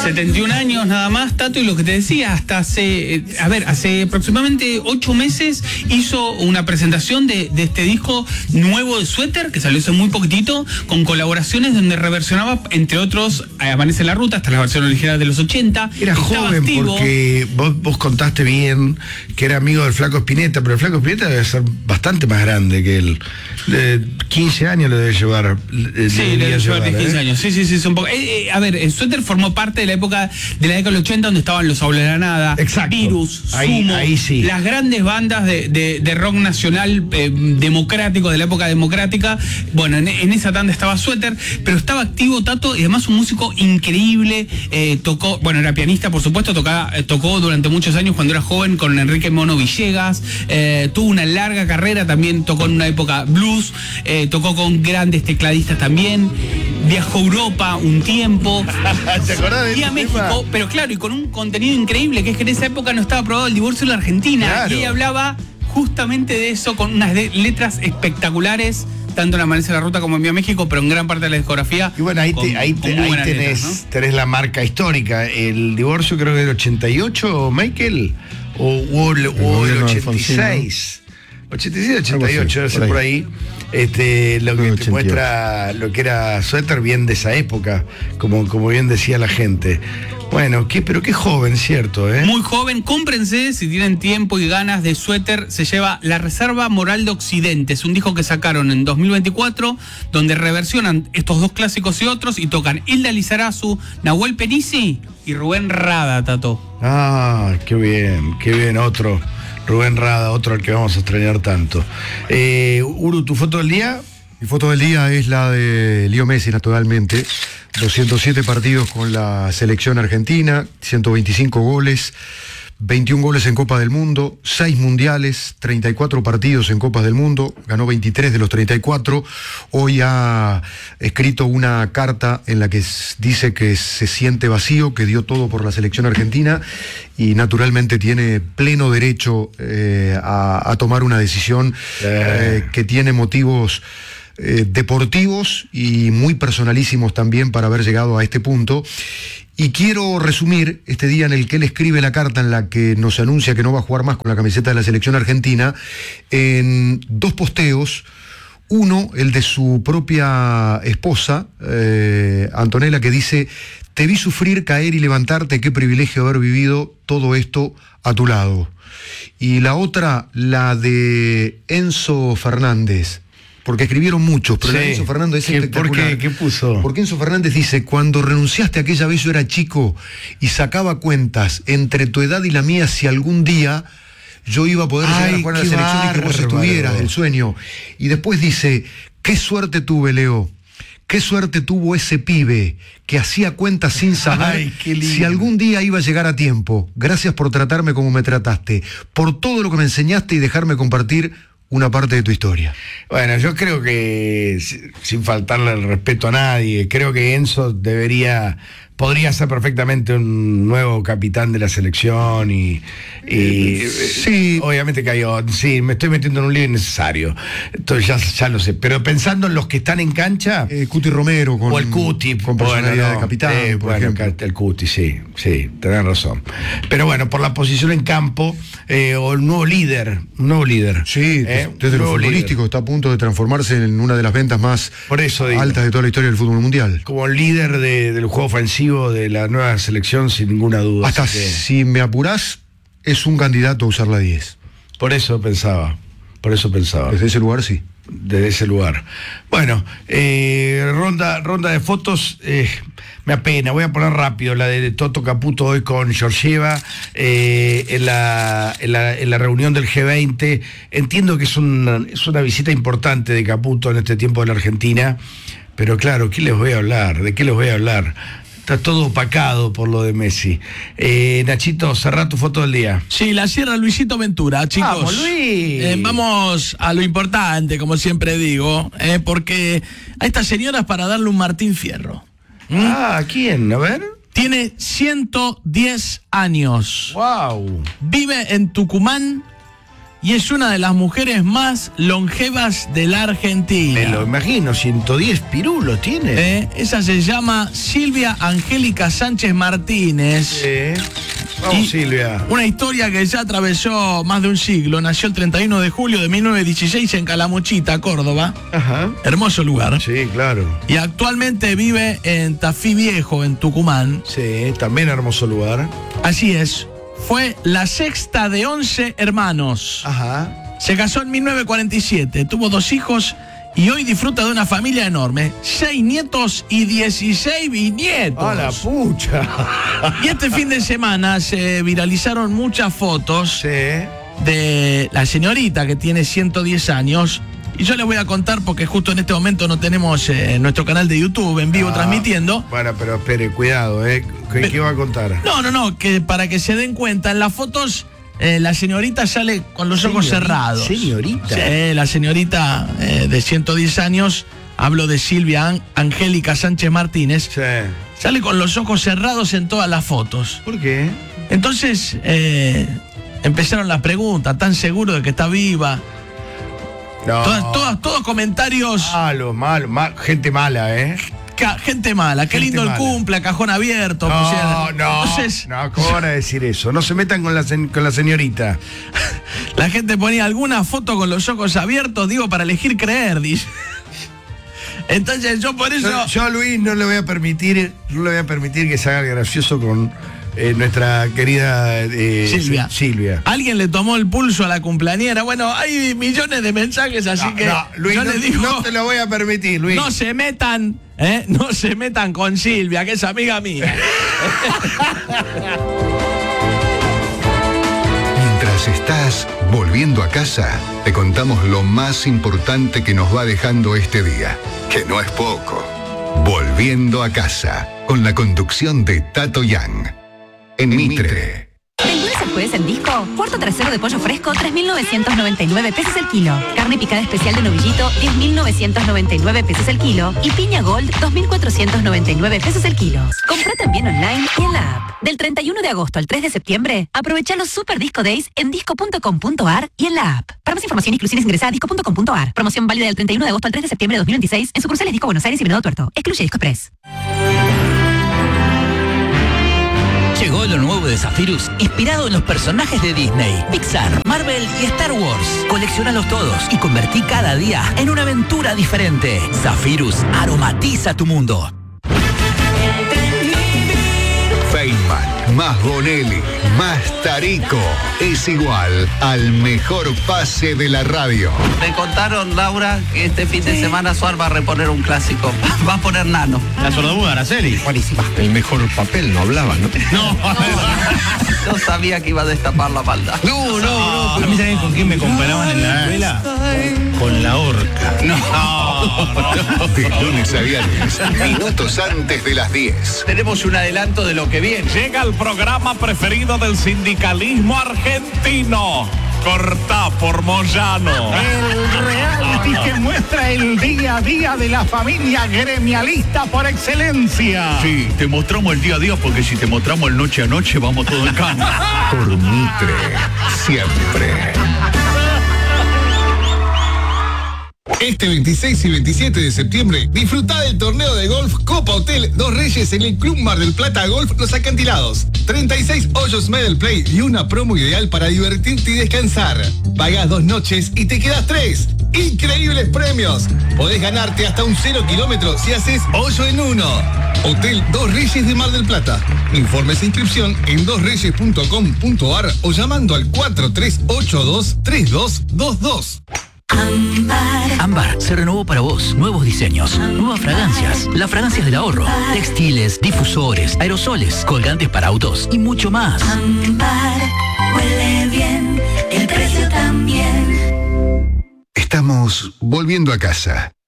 71 años nada más, Tato, y lo que te decía, hasta hace aproximadamente 8 meses hizo una presentación de este disco nuevo de Suéter, que salió hace muy poquitito, con colaboraciones donde reversionaba, entre otros, Amanece en la Ruta, hasta la versión original de los 80. Era joven activo. Porque vos contaste bien que era amigo del Flaco Spinetta, pero el Flaco Spinetta debe ser bastante más grande que él. 15 años le debe llevar. Sí, le debe llevar 15 años. Sí, es un poco. Suéter formó parte de la época de la década del 80, donde estaban Los Abuelos de la Nada, exacto. Virus, Sumo, ahí sí. Las grandes bandas de rock nacional democrático, de la época democrática. Bueno, en esa tanda estaba Suéter, pero estaba activo Tato, y además un músico increíble. Tocó, era pianista, por supuesto, tocó durante muchos años cuando era joven con Enrique Mono Villegas, tuvo una larga carrera, también tocó en una época blues, tocó con grandes tecladistas también, viajó a Europa un tiempo. ¿Te acordás de y a México, tema? Pero claro, y con un contenido increíble, que es que en esa época no estaba aprobado el divorcio en la Argentina, claro. Y ella hablaba justamente de eso, con unas letras espectaculares, tanto en Amanece en la Ruta como en Vía México, pero en gran parte de la discografía. Y bueno, ahí tenés, letras, ¿no? Tenés la marca histórica. El divorcio creo que del 88, Michael, o el 86. 86, 88, debe ser por ahí. Lo que te muestra lo que era Suéter, bien de esa época, como bien decía la gente. Bueno, pero qué joven, ¿cierto? Muy joven. Cómprense, si tienen tiempo y ganas, de Suéter. Se lleva La Reserva Moral de Occidente. Es un disco que sacaron en 2024, donde reversionan estos dos clásicos y otros, y tocan Hilda Lizarazu, Nahuel Penisi y Rubén Rada, Tato. Ah, qué bien, otro. Rubén Rada, otro al que vamos a extrañar tanto. Uru, ¿tu foto del día? Mi foto del día es la de Leo Messi, naturalmente. 207 partidos con la selección argentina, 125 goles, 21 goles en Copa del Mundo, 6 mundiales, 34 partidos en Copas del Mundo, ganó 23 de los 34. Hoy ha escrito una carta en la que dice que se siente vacío, que dio todo por la selección argentina y naturalmente tiene pleno derecho a tomar una decisión que tiene motivos deportivos y muy personalísimos también para haber llegado a este punto. Y quiero resumir este día en el que él escribe la carta en la que nos anuncia que no va a jugar más con la camiseta de la selección argentina, en 2 posteos. Uno, el de su propia esposa, Antonella, que dice: te vi sufrir, caer y levantarte, qué privilegio haber vivido todo esto a tu lado. Y la otra, la de Enzo Fernández, porque escribieron muchos, pero la de Enzo Fernández es espectacular. ¿Qué puso? Porque Enzo Fernández dice: cuando renunciaste aquella vez yo era chico y sacaba cuentas entre tu edad y la mía si algún día yo iba a poder llegar a jugar a la selección y que vos estuvieras, el sueño. Y después dice: qué suerte tuve, Leo. Qué suerte tuvo ese pibe que hacía cuentas sin saber si algún día iba a llegar a tiempo. Gracias por tratarme como me trataste, por todo lo que me enseñaste y dejarme compartir una parte de tu historia. Bueno, yo creo que, sin faltarle el respeto a nadie, creo que Enzo podría ser perfectamente un nuevo capitán de la selección sí, obviamente cayó, sí, me estoy metiendo en un lío innecesario, entonces ya lo sé, pero pensando en los que están en cancha, Cuti Romero o el Cuti, con personalidad de capitán, por ejemplo. El Cuti, sí, tenés razón, pero bueno, por la posición en campo, o el nuevo líder, sí, desde lo futbolístico está a punto de transformarse en una de las ventas más altas de toda la historia del fútbol mundial, como líder del juego ofensivo de la nueva selección, sin ninguna duda. Hasta si me apurás, es un candidato a usar la 10. Por eso pensaba. Desde ese lugar, sí. Desde ese lugar. Bueno, ronda de fotos. Me apena, voy a poner rápido la de Toto Caputo hoy con Georgieva en la reunión del G20. Entiendo que es una visita importante de Caputo en este tiempo de la Argentina, pero claro, ¿de qué les voy a hablar? Está todo opacado por lo de Messi. Nachito, cerrá tu foto del día. Sí, la cierra Luisito Ventura, chicos. ¡Vamos, Luis! Vamos a lo importante, como siempre digo, porque a esta señora es para darle un Martín Fierro. ¿A quién? A ver. Tiene 110 años. ¡Wow! Vive en Tucumán y es una de las mujeres más longevas de la Argentina. Me lo imagino, 110 pirulos tiene. Esa se llama Silvia Angélica Sánchez Martínez. Vamos, Silvia. Una historia que ya atravesó más de un siglo. Nació el 31 de julio de 1916 en Calamuchita, Córdoba. Ajá. Hermoso lugar. Sí, claro. Y actualmente vive en Tafí Viejo, en Tucumán. Sí, también hermoso lugar. Así es. Fue la sexta de 11 hermanos. Ajá. Se casó en 1947, tuvo 2 hijos y hoy disfruta de una familia enorme. 6 nietos y 16 bisnietos. ¡A la pucha! Y este fin de semana se viralizaron muchas fotos Sí. de la señorita que tiene 110 años. Y yo les voy a contar porque justo en este momento no tenemos nuestro canal de YouTube en vivo transmitiendo. Bueno, pero espere, cuidado, ¿Qué va a contar? No, que para que se den cuenta, en las fotos la señorita sale con los ojos cerrados. ¿Señorita? Sí, la señorita de 110 años, hablo de Silvia Angélica Sánchez Martínez, Sí. sale con los ojos cerrados en todas las fotos. ¿Por qué? Entonces empezaron las preguntas, ¿tan seguro de que está viva? No. Todos comentarios. Malo, gente mala, ¿eh? Gente mala, qué Gente lindo mala. el cumple, a cajón abierto. pusieron. Entonces, no, ¿cómo van a decir eso? No se metan con la señorita. la gente ponía alguna foto con los ojos abiertos, digo, para elegir creer, dice. Entonces yo por eso. Yo a Luis no le voy a permitir que se haga el gracioso con nuestra querida Silvia. Alguien le tomó el pulso a la cumpleañera. Bueno, hay millones de mensajes, así que Luis, yo le digo, no te lo voy a permitir, Luis. no se metan con Silvia, que es amiga mía. Mientras estás volviendo a casa, te contamos lo más importante que nos va dejando este día, que no es poco. Volviendo a casa, con la conducción de Tato Yang. En Mitre. Del lunes al jueves en Disco, cuarto trasero de pollo fresco, 3.999 pesos el kilo. Carne picada especial de novillito, 10.999 pesos el kilo. Y piña gold, 2.499 pesos el kilo. Compra también online y en la app. Del 31 de agosto al 3 de septiembre, aprovecha los Super Disco Days en disco.com.ar y en la app. Para más información e inclusiones ingresa a disco.com.ar. Promoción válida del 31 de agosto al 3 de septiembre de 2026 en sucursales Disco Buenos Aires y Venado Tuerto. Excluye Disco Express. Llegó lo nuevo de Zephyrus, inspirado en los personajes de Disney, Pixar, Marvel y Star Wars. Colecciónalos todos y convertí cada día en una aventura diferente. Zephyrus aromatiza tu mundo. Feynman, más Bonelli, más Tarico, es igual al mejor pase de la radio. Me contaron, Laura, que este fin de semana Suar va a reponer un clásico. Va a poner Nano. La sordomuda, Araceli. Buenísima. El mejor papel no hablaba, ¿no? Yo sabía que iba a destapar la maldad. A mí saben con quién me comparaban en la escuela. Con la horca. De lunes a viernes, minutos antes de las 10. Tenemos un adelanto de lo que viene. Llega el programa preferido del sindicalismo argentino. Cortá por Moyano. El reality que muestra el día a día de la familia gremialista por excelencia. Sí, te mostramos el día a día porque si te mostramos el noche a noche vamos todo en cana. Por Mitre, siempre. Este 26 y 27 de septiembre, disfrutá del torneo de golf Copa Hotel Dos Reyes en el Club Mar del Plata Golf Los Acantilados. 36 hoyos medal play y una promo ideal para divertirte y descansar. Pagás 2 noches y te quedas 3. ¡Increíbles premios! Podés ganarte hasta un 0 kilómetro si haces hoyo en 1. Hotel Dos Reyes de Mar del Plata. Informes e inscripción en dosreyes.com.ar o llamando al 4382-3222. Ámbar se renovó para vos. Nuevos diseños, nuevas fragancias, las fragancias del ahorro, textiles, difusores, aerosoles, colgantes para autos y mucho más. Huele bien, el precio también. Estamos volviendo a casa.